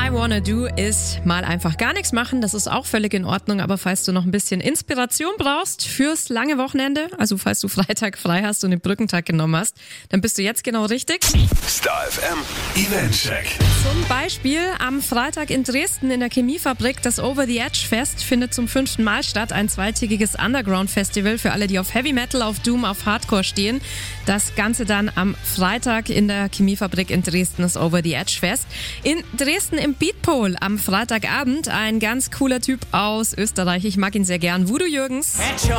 I Wanna Do ist mal einfach gar nichts machen. Das ist auch völlig in Ordnung. Aber falls du noch ein bisschen Inspiration brauchst fürs lange Wochenende, also falls du Freitag frei hast und den Brückentag genommen hast, dann bist du jetzt genau richtig. Star FM Eventcheck. Zum Beispiel am Freitag in Dresden in der Chemiefabrik. Das Over the Edge Fest findet zum 5. Mal statt. Ein zweitägiges Underground-Festival für alle, die auf Heavy Metal, auf Doom, auf Hardcore stehen. Das Ganze dann am Freitag in der Chemiefabrik in Dresden, das Over the Edge Fest. In Dresden im Beatpole am Freitagabend ein ganz cooler Typ aus Österreich. Ich mag ihn sehr gern. Voodoo Jürgens.